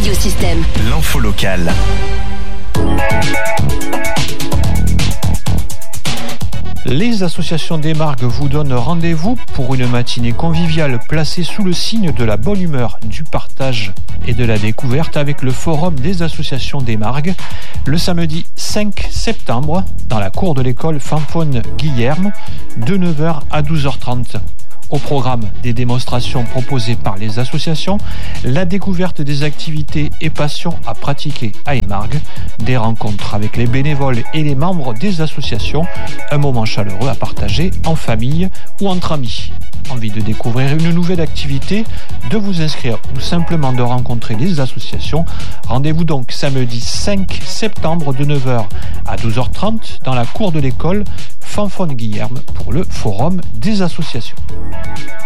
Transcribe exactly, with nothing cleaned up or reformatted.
Radiosystème. L'info locale. Les associations des Margues vous donnent rendez-vous pour une matinée conviviale placée sous le signe de la bonne humeur, du partage et de la découverte avec le Forum des associations des Margues le samedi cinq septembre dans la cour de l'école Fanfone Guillerme de neuf heures à douze heures trente. Au programme des démonstrations proposées par les associations, la découverte des activités et passions à pratiquer à Émargues, des rencontres avec les bénévoles et les membres des associations, un moment chaleureux à partager en famille ou entre amis. Envie de découvrir une nouvelle activité, de vous inscrire ou simplement de rencontrer les associations, rendez-vous donc samedi cinq septembre de neuf heures à douze heures trente dans la cour de l'école Fanfone Guillerme pour le Forum des associations.